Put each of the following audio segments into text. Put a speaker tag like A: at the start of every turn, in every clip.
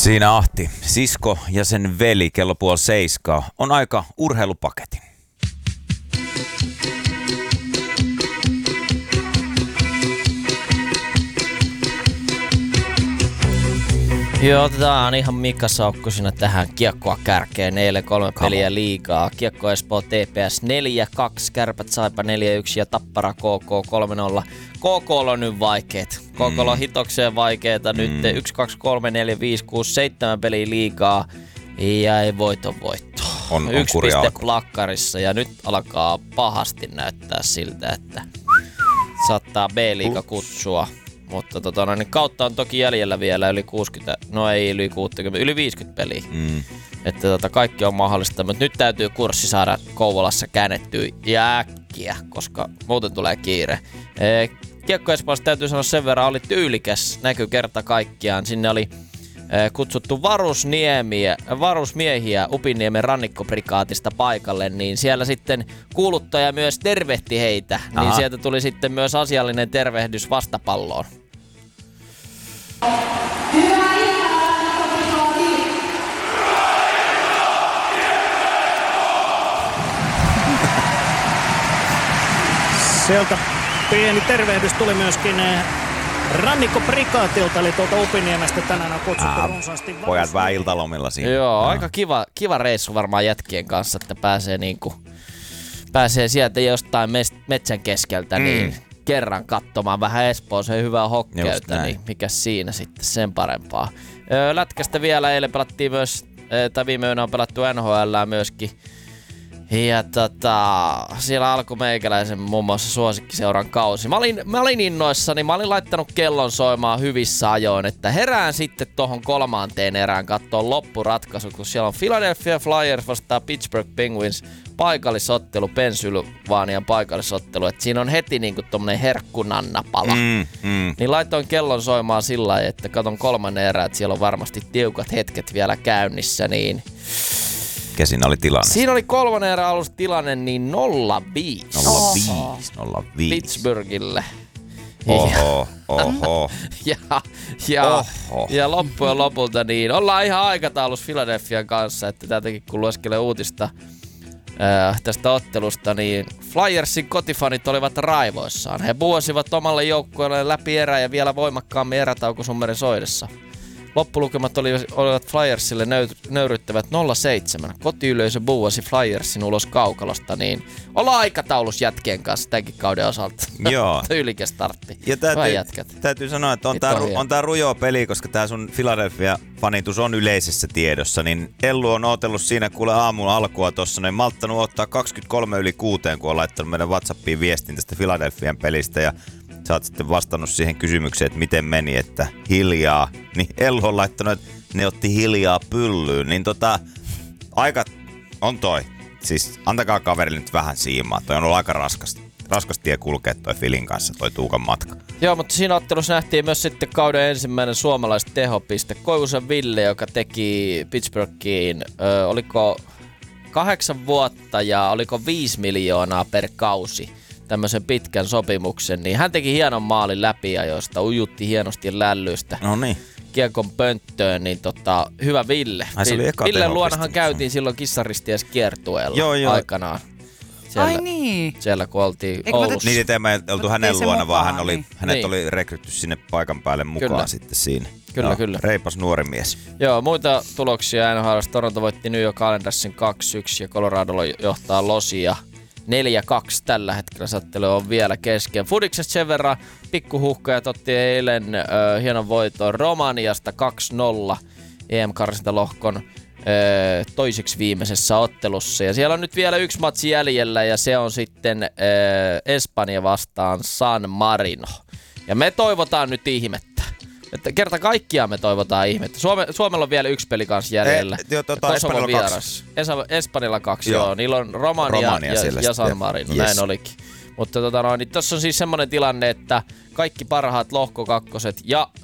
A: Siinä Ahti, sisko ja sen veli kello 6:30 on aika urheilupaketin.
B: Joo, tää on ihan Mika Saukko siinä tähän kiekkoa kärkeen. Eilen 3 peliä liigaa. Kiekko Espoo TPS 4-2, Kärpät Saipa 4-1 ja Tappara KK 3-0. KK on nyt vaikeet. KK on hitokseen vaikeeta nyt. 1, 2, 3, 4, 5, 6, 7 peliä liigaa. Ja ei voitto.
A: On
B: 1
A: kurja
B: piste
A: alku.
B: plakkarissa ja nyt alkaa pahasti näyttää siltä, että saattaa B-liiga kutsua. Mutta niin kautta on toki jäljellä vielä yli 60, no ei yli 60, yli 50 peliä. Että kaikki on mahdollista, mutta nyt täytyy kurssi saada Kouvolassa käännettyä ja äkkiä, koska muuten tulee kiire. Kiekko Espoossa täytyy sanoa sen verran, oli tyylikäs näky kerta kaikkiaan. Sinne oli kutsuttu varusmiehiä Upinniemen rannikkoprikaatista paikalle, niin siellä sitten kuuluttaja myös tervehti heitä.
A: Aha.
B: Niin sieltä tuli sitten myös asiallinen tervehdys vastapalloon.
C: Sieltä pieni tervehdys tuli myöskin rannikkoprikaatilta, eli tuolta Upiniemestä tänään on kutsuttu runsaasti.
A: Pojat vähän iltalomilla siinä.
B: Joo, aika kiva reissu varmaan jätkien kanssa, että pääsee sieltä jostain metsän keskeltä niin kerran katsomaan vähän Espooseen hyvää hokkeyttä, niin mikä siinä sitten sen parempaa. Lätkästä vielä eilen pelattiin myös, tai viime yönä on pelattu NHL myöskin. Ja siellä alkoi meikäläisen muun muassa suosikkiseuran kausi. Mä olin innoissani, mä olin laittanut kellon soimaan hyvissä ajoin, että herään sitten tohon 3. erään kattoon loppuratkaisu, kun siellä on Philadelphia Flyers vastaan Pittsburgh Penguins paikallisottelu, Pennsylvanian paikallisottelu, että siinä on heti niinku tommonen herkkunannapala. Niin laitoin kellon soimaan sillä lailla, että katon 3. erää, että siellä on varmasti tiukat hetket vielä käynnissä, niin
A: Mikä siinä oli tilanne?
B: siinä oli 3. erän alussa tilanne niin 0-5.
A: 0-5.
B: Pittsburghille.
A: Oho.
B: Ja loppujen lopulta niin ollaan ihan aikataulussa Philadelphian kanssa, että täältäkin kun lueskelee uutista tästä ottelusta, niin Flyersin kotifanit olivat raivoissaan. He buosivat omalle joukkueelle läpi erää ja vielä voimakkaammin erätaukosummerin soidessa. Loppulukemat olivat Flyersille nöyryttävät 0-7. Kotiyleisö buuasi Flyersin ulos kaukalosta, niin ollaan aikataulussa jätkien kanssa tämänkin kauden osalta.
A: Joo.
B: Tyylikäs startti.
A: Ja täytyy sanoa, että on tää rujoa peli, koska tää sun Philadelphia-fanitus on yleisessä tiedossa, niin Ellu on ootellut siinä kuule aamun alkua tossa, niin malttanut ottaa 23:06, kun on laittanut meidän WhatsAppiin viestin tästä Philadelphian pelistä, ja sä oot sitten vastannut siihen kysymykseen, että miten meni, että hiljaa. Niin Ellu on laittanut, että ne otti hiljaa pyllyyn. Niin aika on toi. Siis antakaa kaverille nyt vähän siimaa. Toi on ollut aika raskas tie kulkea toi Filin kanssa, toi Tuukan matka.
B: Joo, mutta siinä ottelussa nähtiin myös sitten kauden ensimmäinen suomalaisteho-piste. Koivusen Ville, joka teki Pittsburghiin, oliko 8 vuotta ja oliko 5 miljoonaa per kausi. Tämmöisen pitkän sopimuksen, niin hän teki hienon maalin läpiajoista, ujutti hienosti lällyistä.
A: No niin.
B: Kiekon pönttöön, niin hyvä Ville. Villen luonahan käytiin silloin Kissaristiessä kiertueella aikanaan.
D: Ai niin.
B: Siellä kun oltiin Oulussa.
A: Niin, ettei me oltu hänen luona, vaan hänet oli rekrytty sinne paikan päälle mukaan sitten siinä.
B: Kyllä.
A: Reipas nuori mies.
B: Joo, muita tuloksia NHL:ssä. Toronto voitti New York Islandersin 2-1 ja Colorado johtaa Losia 4-2 tällä hetkellä, sattelu on vielä kesken. Fudiksesta sen verran pikkuhuhkajat otti eilen hienon voiton Romaniasta 2-0 EM-karsintalohkon toiseksi viimeisessä ottelussa. Ja siellä on nyt vielä 1 matsi jäljellä ja se on sitten Espanja vastaan San Marino. Ja me toivotaan nyt ihmettä. Että kerta kaikkiaan me toivotaan ihmettä. Suomella on vielä 1 peli kanssa jäljellä.
A: Espanjalla vieras.
B: Espanjalla 2, joo. Niillä on Romania ja San Marino, näin olikin. Mutta niin tossa on siis semmonen tilanne, että kaikki parhaat lohkokakkoset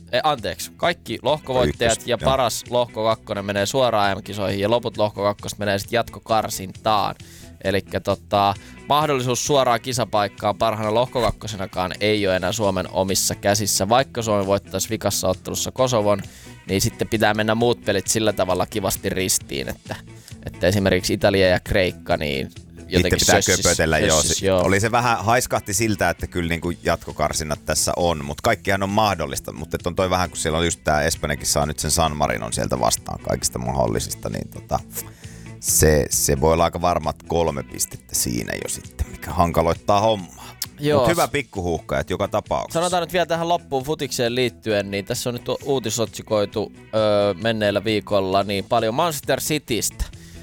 B: kaikki lohkovoittajat ja paras lohkokakkonen menee suoraan EM-kisoihin ja loput lohkokakkoset menee sitten jatkokarsintaan. Elikkä mahdollisuus suoraan kisapaikkaan parhaana lohkokakkosenakaan ei ole enää Suomen omissa käsissä. Vaikka Suomi voittaisi vikassa ottelussa Kosovon, niin sitten pitää mennä muut pelit sillä tavalla kivasti ristiin, että esimerkiksi Italia ja Kreikka, niin jotenkin
A: pitää köpötellä, joo. Oli se vähän, haiskahti siltä, että kyllä niin kuin jatkokarsinnat tässä on, mutta kaikkihan on mahdollista. Mutta on toi vähän, kun siellä on just tää Espanjakin saa nyt sen San Marinon sieltä vastaan kaikista mahdollisista, niin se voi olla aika varmat 3 pistettä siinä jo sitten, mikä hankaloittaa hommaa. Mutta hyvä pikkuhuuhka, että joka tapauksessa.
B: Sanotaan nyt vielä tähän loppuun futikseen liittyen, niin tässä on nyt uutisotsikoitu menneellä viikolla niin paljon Manchester Citystä.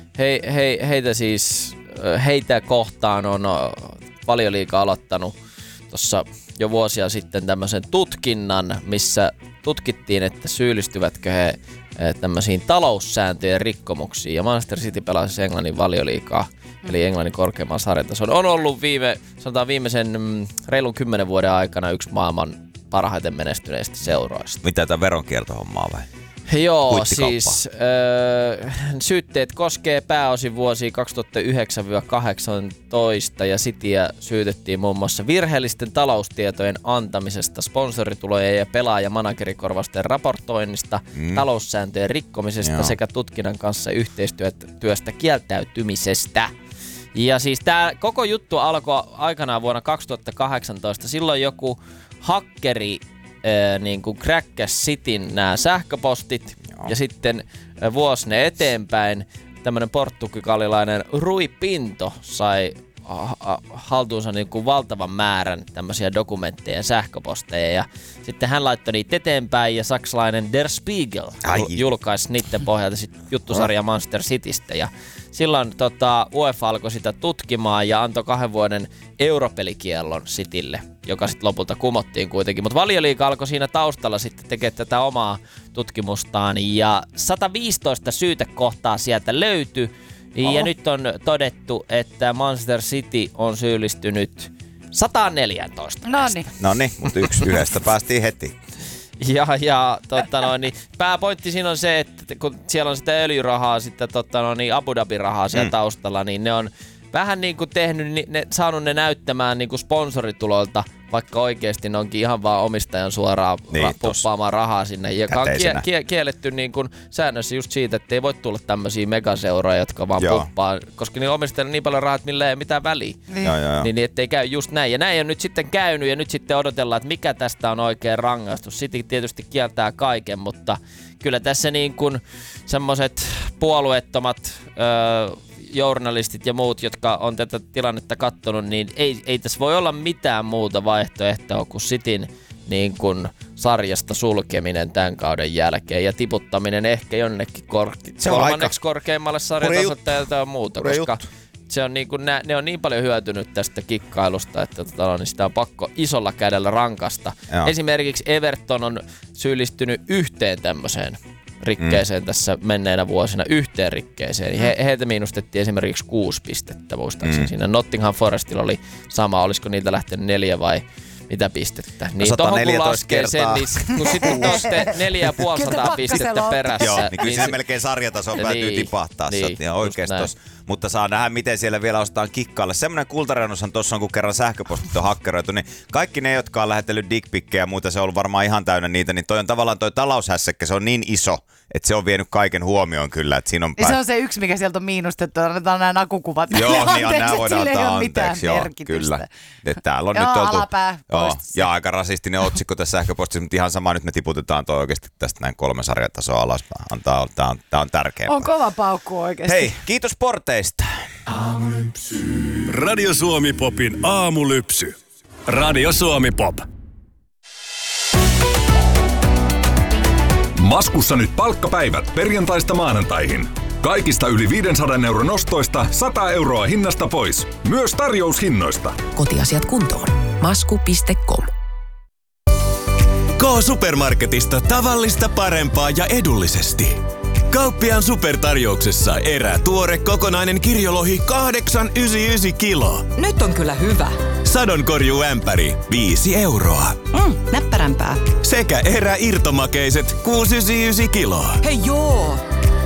B: Heitä kohtaan on Valioliiga aloittanut tuossa jo vuosia sitten tämmöisen tutkinnan, missä tutkittiin, että syyllistyvätkö he tämmöisiin taloussääntöjen rikkomuksiin. Ja Manchester City pelasi Englannin Valioliigaa, eli Englannin korkeamman sarjatason. On ollut viimeisen reilun 10 vuoden aikana yksi maailman parhaiten menestyneistä seuroista.
A: Mitä tämä veronkiertohommaa vai?
B: Joo, siis syytteet koskee pääosin vuosia 2009-2018 ja Cityä syytettiin muun muassa virheellisten taloustietojen antamisesta, sponsoritulojen ja pelaaja-managerikorvausten raportoinnista, taloussääntöjen rikkomisesta sekä tutkinnan kanssa yhteistyöstä kieltäytymisestä. Ja siis tämä koko juttu alkoi aikanaan vuonna 2018. Silloin joku hakkeri niin kuin crackkäs Cityn nämä sähköpostit ja sitten vuosi ne eteenpäin tämmönen portugalilainen Rui Pinto sai haltuunsa niin kuin valtavan määrän tämmöisiä dokumentteja ja sähköposteja ja sitten hän laittoi niitä eteenpäin ja saksalainen Der Spiegel julkaisi niiden pohjalta sit juttusarja Manchester Citystä ja silloin UEFA alkoi sitä tutkimaan ja antoi 2 vuoden europelikiellon Citylle, joka sitten lopulta kumottiin kuitenkin. Mutta Valioliiga alkoi siinä taustalla sitten tekemään tätä omaa tutkimustaan ja 115 syytekohtaa sieltä löytyi. Ja nyt on todettu, että Manchester City on syyllistynyt 114.
A: Noniin, mutta yhdestä päästiin heti.
B: Ja niin pääpointti siinä on se, että kun siellä on sitä öljyrahaa, sitten Abu Dhabi-rahaa siellä taustalla, niin ne on vähän niin kuin tehnyt, saanut ne näyttämään niin kuin sponsorituloilta, vaikka oikeasti ne onkin ihan vaan omistajan suoraan puppaamaan rahaa sinne, joka on kielletty niin kuin säännössä just siitä, että ei voi tulla tämmöisiä megaseuroja, jotka vaan puppaa, koska ne omistajille niin paljon rahaa, että niillä ei ole mitään väliä. Niin ettei käy just näin. Ja näin on nyt sitten käynyt ja nyt sitten odotellaan, että mikä tästä on oikein rangaistus. City tietysti kieltää kaiken, mutta kyllä tässä niin kuin semmoiset puolueettomat journalistit ja muut, jotka on tätä tilannetta katsonut, niin ei tässä voi olla mitään muuta vaihtoehtoa kuin Cityn niin kuin sarjasta sulkeminen tämän kauden jälkeen ja tiputtaminen ehkä jonnekin kolmanneksi korkeimmalle sarjatasolta ja jotain muuta, koska se on niin kuin, ne on niin paljon hyötynyt tästä kikkailusta, että niin sitä on pakko isolla kädellä rankasta. Esimerkiksi Everton on syyllistynyt yhteen tämmöiseen rikkeeseen tässä menneinä vuosina, yhteen rikkeeseen. Heitä miinustettiin esimerkiksi 6 pistettä, muistaakseni siinä. Nottingham Forestilla oli sama, olisiko niiltä lähtenyt 4 vai mitä pistettä. Niin tohon kun laskee sen, niin kun sitten tuotte 450 pistettä perässä.
A: Joo, niin kyllä siinä melkein sarjatason päätyy tipahtaa. Niin, ihan oikeasti tossa. Mutta saa nähdä, miten siellä vielä osataan kikkailla. Semmoinen kultareunushan tuossa on, kun kerran sähköpostit on hakkeroitu, niin kaikki ne, jotka on lähetellyt dickpikkejä ja muuta, se on ollut varmaan ihan täynnä niitä, niin toi on tavallaan toi taloushässäkkä, se on niin iso, että se on vienyt kaiken huomioon kyllä. Että siinä on
D: se on se yksi, mikä sieltä on miinustettu, annetaan nämä nakukuvat.
A: Joo, niin nämä voidaan antaa anteeksi. Joo, kyllä. Et täällä on nyt oltu. Ja aika rasistinen otsikko tässä sähköpostissa, mutta ihan sama nyt me tiputetaan toi oikeasti tästä näin 3 sarjatasoa alaspäin. Tää on tärkeämpää.
D: On kova paukku oikeasti.
A: Hei, kiitos sporteista.
E: Radio Suomi Popin aamulypsy. Radio Suomi Pop. Maskussa nyt palkkapäivät perjantaista maanantaihin. Kaikista yli 500 € nostoista 100 € hinnasta pois. Myös tarjoushinnoista.
F: Kotiasiat kuntoon. Masku.com.
G: K-Supermarketista tavallista parempaa ja edullisesti. Kauppiaan supertarjouksessa tuore kokonainen kirjolohi 8,99 kilo.
F: Nyt on kyllä hyvä.
G: Sadonkorjuämpäri 5 €.
F: Näppärämpää.
G: Sekä irtomakeiset 6,99 kilo.
F: Hei joo!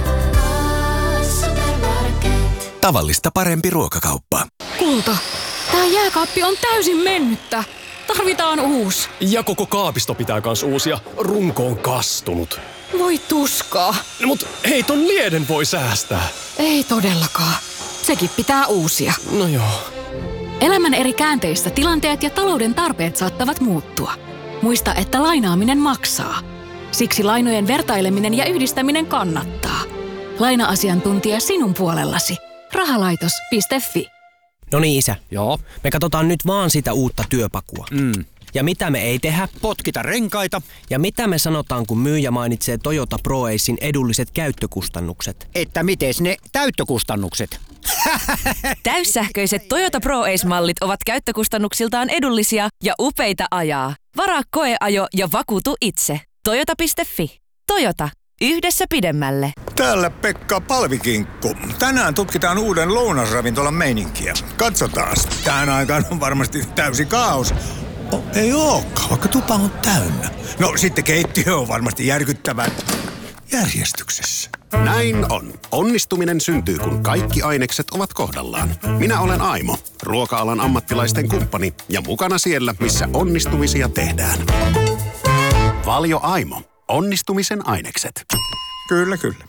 G: Tavallista parempi ruokakauppa.
H: Kulta, tää jääkaappi on täysin mennyttä. Tarvitaan uusi.
I: Ja koko kaapisto pitää kans uusia. Runko on kastunut.
H: Voi tuskaa.
I: No mut hei, ton lieden voi säästää.
H: Ei todellakaan. Sekin pitää uusia.
I: No joo.
H: Elämän eri käänteissä tilanteet ja talouden tarpeet saattavat muuttua. Muista, että lainaaminen maksaa. Siksi lainojen vertaileminen ja yhdistäminen kannattaa. Laina-asiantuntija sinun puolellasi. Rahalaitos.fi.
J: No niin, isä. Joo. Me katsotaan nyt vaan sitä uutta työpakua. Ja mitä me ei tehdä? Potkita renkaita. Ja mitä me sanotaan, kun myyjä mainitsee Toyota ProAcen edulliset käyttökustannukset?
K: Että mites ne täyttökustannukset?
L: Täyssähköiset Toyota ProAce-mallit ovat käyttökustannuksiltaan edullisia ja upeita ajaa. Varaa koeajo ja vakuutu itse. Toyota.fi. Toyota. Yhdessä pidemmälle.
M: Täällä Pekka Palvikinkku. Tänään tutkitaan uuden lounasravintolan meininkiä. Katsotaas. Tähän aikaan on varmasti täysi kaos. Ei ookaan, vaikka tupa on täynnä. No sitten keittiö on varmasti järkyttävän järjestyksessä.
N: Näin on. Onnistuminen syntyy, kun kaikki ainekset ovat kohdallaan. Minä olen Aimo, ruoka-alan ammattilaisten kumppani ja mukana siellä, missä onnistumisia tehdään. Valio Aimo. Onnistumisen ainekset.
M: Kyllä, kyllä.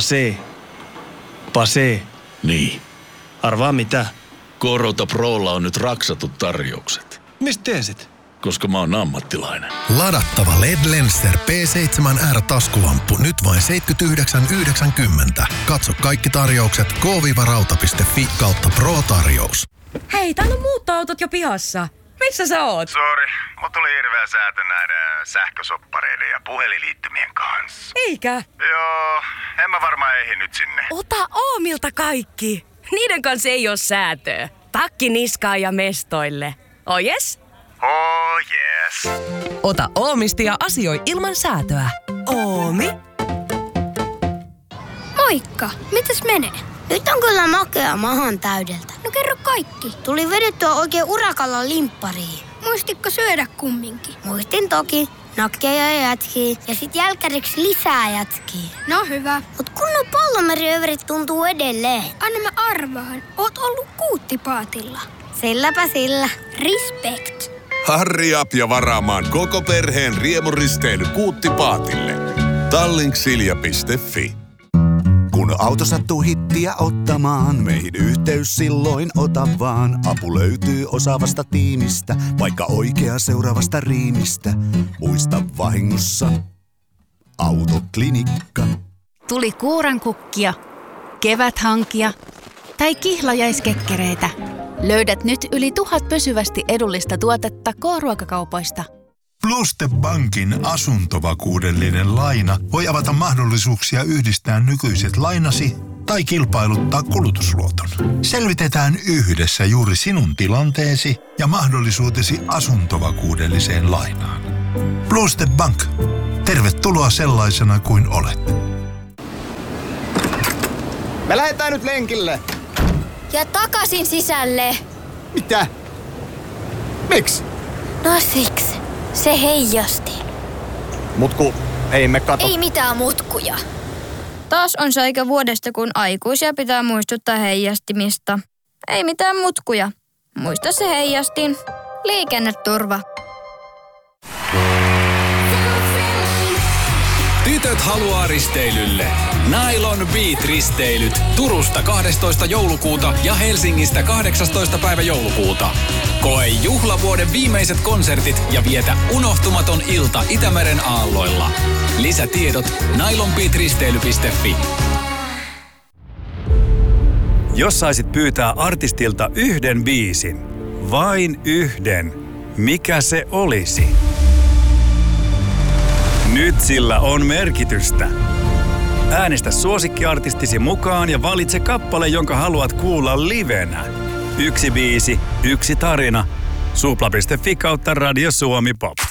O: Pase.
P: Niin.
O: Arvaa mitä?
P: Korota Prolla on nyt raksatut tarjoukset.
O: Mistä tiesit?
P: Koska mä oon ammattilainen.
Q: Ladattava LED Lenster P7R taskulamppu nyt vain 79,90. Katso kaikki tarjoukset k-rauta.fi kautta Pro-tarjous.
R: Hei, täällä on muuttoautot jo pihassa. Missä sä oot?
S: Sori, mut tuli hirveä säätö näiden sähkösoppareiden ja puhelinliittymien kanssa.
R: Eikä?
S: Joo, en mä varmaan ehdi nyt sinne.
R: Ota Oomilta kaikki. Niiden kanssa ei oo säätöä. Takki niskaan ja mestoille. Oh yes?
S: Oh yes.
L: Ota Oomista ja asioi ilman säätöä.
R: Oomi.
T: Moikka, mitäs menee? Nyt on kyllä makea mahan täydeltä. No kerro kaikki. Tuli vedettyä oikein urakalla limppariin. Muistitko syödä kumminkin? Muistin toki. Nakkeja ja jätkiä ja sit jälkäriksi lisää jätkiä. No hyvä. Mut kunnon pallomeriöverit tuntuu edelleen. Anna mä arvaan. Oot ollut kuuttipaatilla. Silläpä sillä. Respect.
U: Hurry up ja varaamaan koko perheen riemuristely Kuuttipaatille. Tallinksilja.fi.
V: Kun auto sattuu hittiä ottamaan, meihin yhteys silloin ota vaan. Apu löytyy osaavasta tiimistä, vaikka oikea seuraavasta riimistä. Muista vahingossa Autoklinikka.
W: Tuli kuurankukkia, keväthankia tai kihlajaiskekkereitä. Löydät nyt yli 1000 pysyvästi edullista tuotetta K-ruokakaupoista.
Q: Pluste Bankin asuntovakuudellinen laina voi avata mahdollisuuksia yhdistää nykyiset lainasi tai kilpailuttaa kulutusluoton. Selvitetään yhdessä juuri sinun tilanteesi ja mahdollisuutesi asuntovakuudelliseen lainaan. Pluste Bank. Tervetuloa sellaisena kuin olet.
K: Me lähdetään nyt lenkille.
T: Ja takaisin sisälle.
K: Mitä? Miksi?
T: No siksi. Se heijasti.
K: Mutku, ei me kato.
T: Ei mitään mutkuja. Taas on se aika vuodesta, kun aikuisia pitää muistuttaa heijastimista. Ei mitään mutkuja. Muista se heijastin. Liikenneturva.
X: Tytöt haluaa risteilylle. Nylon Beat-risteilyt Turusta 12. joulukuuta ja Helsingistä 18. päivä joulukuuta. Koe juhlavuoden viimeiset konsertit ja vietä unohtumaton ilta Itämeren aalloilla. Lisätiedot nylonbeatristeily.fi.
Y: Jos saisit pyytää artistilta yhden biisin, vain yhden, mikä se olisi? Nyt sillä on merkitystä. Äänestä suosikkiartistisi mukaan ja valitse kappale, jonka haluat kuulla livenä. Yksi biisi, yksi tarina. Supla.fi kautta Radio Suomi Pop.